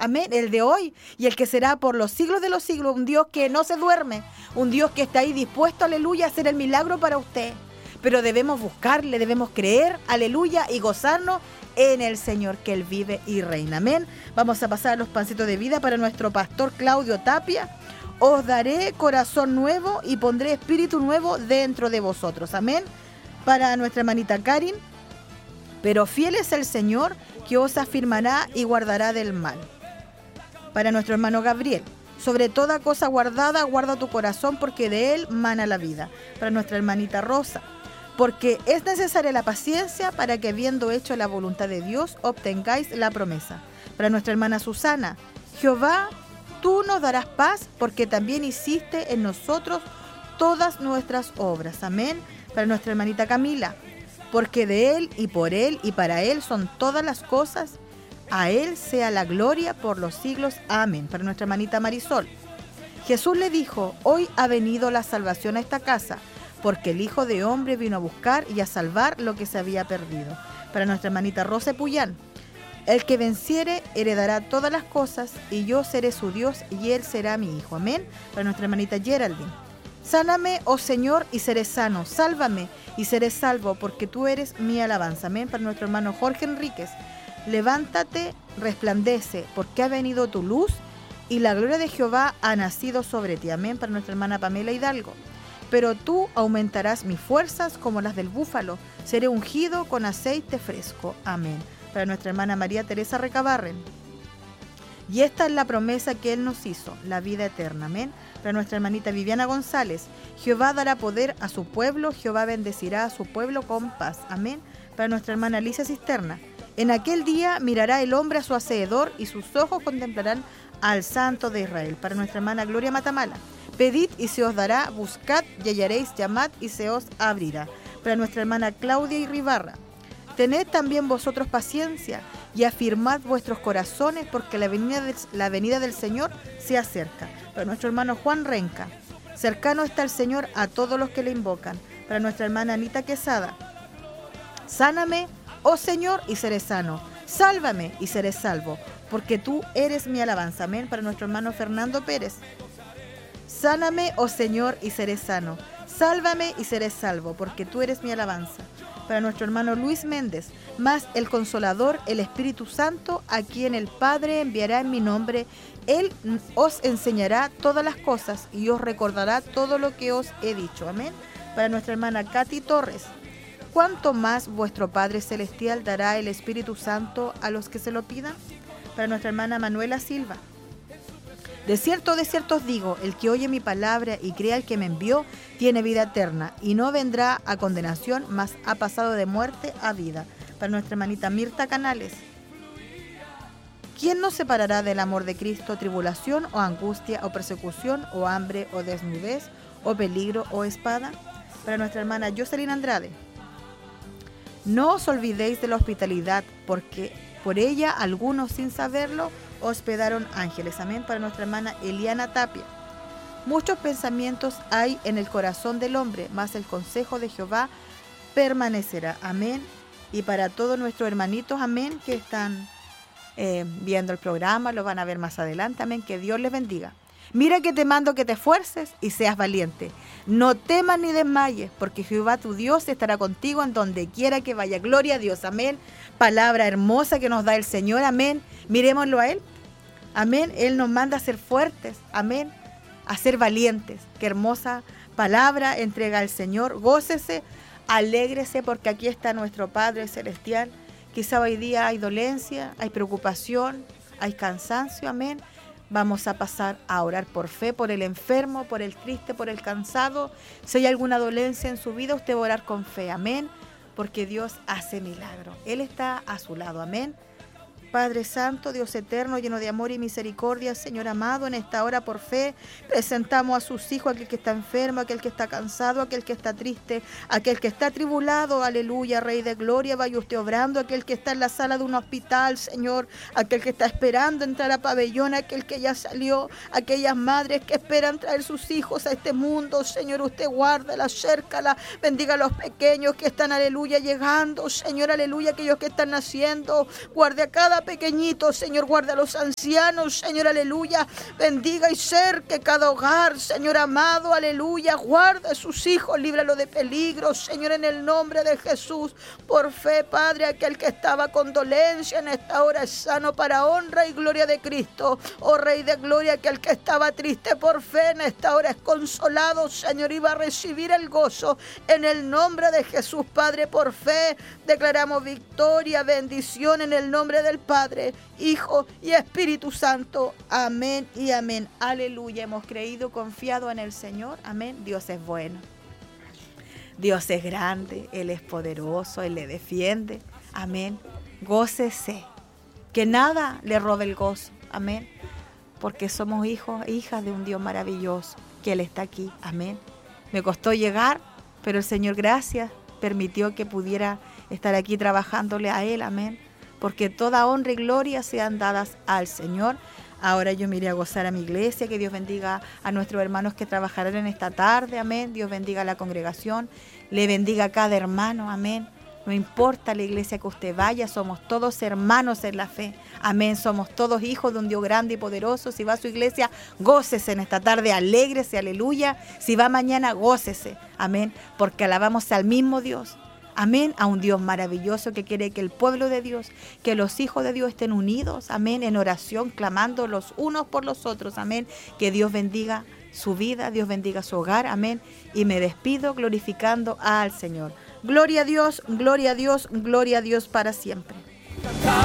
amén, el de hoy y el que será por los siglos de los siglos, un Dios que no se duerme, un Dios que está ahí dispuesto, aleluya, a hacer el milagro para usted. Pero debemos buscarle, debemos creer, aleluya, y gozarnos en el Señor, que Él vive y reina, amén. Vamos a pasar a los pancitos de vida para nuestro pastor Claudio Tapia. Os daré corazón nuevo y pondré espíritu nuevo dentro de vosotros, amén. Para nuestra hermanita Karin, pero fiel es el Señor que os afirmará y guardará del mal. Para nuestro hermano Gabriel, sobre toda cosa guardada, guarda tu corazón porque de él mana la vida. Para nuestra hermanita Rosa, porque es necesaria la paciencia para que, habiendo hecho la voluntad de Dios, obtengáis la promesa. Para nuestra hermana Susana, Jehová, tú nos darás paz porque también hiciste en nosotros todas nuestras obras. Amén. Para nuestra hermanita Camila, porque de Él y por Él y para Él son todas las cosas, a Él sea la gloria por los siglos. Amén. Para nuestra hermanita Marisol, Jesús le dijo, hoy ha venido la salvación a esta casa, porque el Hijo de Hombre vino a buscar y a salvar lo que se había perdido. Para nuestra hermanita Rosa Puyán, el que venciere heredará todas las cosas, y yo seré su Dios, y él será mi hijo. Amén. Para nuestra hermanita Geraldine, sáname, oh Señor, y seré sano. Sálvame, y seré salvo, porque tú eres mi alabanza. Amén. Para nuestro hermano Jorge Enríquez, levántate, resplandece, porque ha venido tu luz, y la gloria de Jehová ha nacido sobre ti. Amén. Para nuestra hermana Pamela Hidalgo, pero tú aumentarás mis fuerzas como las del búfalo, seré ungido con aceite fresco. Amén. Para nuestra hermana María Teresa Recabarren, y esta es la promesa que Él nos hizo, la vida eterna. Amén. Para nuestra hermanita Viviana González, Jehová dará poder a su pueblo, Jehová bendecirá a su pueblo con paz. Amén. Para nuestra hermana Alicia Cisterna, en aquel día mirará el hombre a su hacedor y sus ojos contemplarán al Santo de Israel. Para nuestra hermana Gloria Matamala, pedid y se os dará, buscad y hallaréis, llamad y se os abrirá. Para nuestra hermana Claudia Irribarra, tened también vosotros paciencia y afirmad vuestros corazones, porque la venida del Señor se acerca. Para nuestro hermano Juan Renca, cercano está el Señor a todos los que le invocan. Para nuestra hermana Anita Quesada, sáname, oh Señor, y seré sano. Sálvame y seré salvo, porque tú eres mi alabanza. Amén. Para nuestro hermano Fernando Pérez, sáname, oh Señor, y seré sano. Sálvame y seré salvo, porque tú eres mi alabanza. Para nuestro hermano Luis Méndez, más el Consolador, el Espíritu Santo, a quien el Padre enviará en mi nombre, Él os enseñará todas las cosas y os recordará todo lo que os he dicho. Amén. Para nuestra hermana Katy Torres, ¿cuánto más vuestro Padre Celestial dará el Espíritu Santo a los que se lo pidan? Para nuestra hermana Manuela Silva, de cierto os digo, el que oye mi palabra y crea al que me envió, tiene vida eterna, y no vendrá a condenación, mas ha pasado de muerte a vida. Para nuestra hermanita Mirta Canales, ¿quién nos separará del amor de Cristo? Tribulación o angustia o persecución o hambre o desnudez o peligro o espada. Para nuestra hermana Jocelyn Andrade, no os olvidéis de la hospitalidad, porque por ella algunos sin saberlo hospedaron ángeles. Amén. Para nuestra hermana Eliana Tapia, muchos pensamientos hay en el corazón del hombre, mas el consejo de Jehová permanecerá. Amén. Y para todos nuestros hermanitos, amén, que están viendo el programa, lo van a ver más adelante, amén, que Dios les bendiga. Mira que te mando que te esfuerces y seas valiente. No temas ni desmayes, porque Jehová tu Dios estará contigo en donde quiera que vaya. Gloria a Dios, amén. Palabra hermosa que nos da el Señor, amén. Miremoslo a Él, amén. Él nos manda a ser fuertes, amén, a ser valientes. Qué hermosa palabra entrega el Señor. Gócese, alégrese, porque aquí está nuestro Padre Celestial. Quizá hoy día hay dolencia, hay preocupación, hay cansancio, amén. Vamos a pasar a orar por fe, por el enfermo, por el triste, por el cansado. Si hay alguna dolencia en su vida, usted va a orar con fe, amén, porque Dios hace milagro. Él está a su lado, amén. Padre Santo, Dios eterno, lleno de amor y misericordia, Señor amado, en esta hora por fe presentamos a sus hijos, aquel que está enfermo, aquel que está cansado, aquel que está triste, aquel que está tribulado, aleluya, Rey de Gloria, vaya usted obrando, aquel que está en la sala de un hospital, Señor, aquel que está esperando entrar a pabellón, aquel que ya salió, aquellas madres que esperan traer sus hijos a este mundo, Señor, usted guárdala, acércala, bendiga a los pequeños que están, aleluya, llegando, Señor, aleluya, aquellos que están naciendo, guarde a cada pequeñitos, Señor, guarda a los ancianos, Señor, aleluya. Bendiga y cerque cada hogar, Señor amado, aleluya. Guarda a sus hijos, líbralo de peligro, Señor, en el nombre de Jesús. Por fe, Padre, aquel que estaba con dolencia en esta hora es sano para honra y gloria de Cristo. Oh Rey de gloria, aquel que estaba triste por fe en esta hora es consolado, Señor, y va a recibir el gozo en el nombre de Jesús. Padre, por fe declaramos victoria, bendición en el nombre del Padre, Hijo y Espíritu Santo. Amén y amén. Aleluya. Hemos creído, confiado en el Señor. Amén. Dios es bueno. Dios es grande. Él es poderoso. Él le defiende. Amén. Gócese. Que nada le robe el gozo. Amén. Porque somos hijos e hijas de un Dios maravilloso. Que Él está aquí. Amén. Me costó llegar, pero el Señor, gracias, permitió que pudiera estar aquí trabajándole a Él. Amén. Porque toda honra y gloria sean dadas al Señor. Ahora yo me iré a gozar a mi iglesia. Que Dios bendiga a nuestros hermanos que trabajarán en esta tarde. Amén. Dios bendiga a la congregación. Le bendiga a cada hermano. Amén. No importa la iglesia que usted vaya, somos todos hermanos en la fe. Amén. Somos todos hijos de un Dios grande y poderoso. Si va a su iglesia, gócese en esta tarde, alégrese, aleluya. Si va mañana, gócese. Amén. Porque alabamos al mismo Dios. Amén, a un Dios maravilloso que quiere que el pueblo de Dios, que los hijos de Dios estén unidos, amén, en oración, clamando los unos por los otros, amén. Que Dios bendiga su vida, Dios bendiga su hogar, amén. Y me despido glorificando al Señor. Gloria a Dios, gloria a Dios, gloria a Dios para siempre.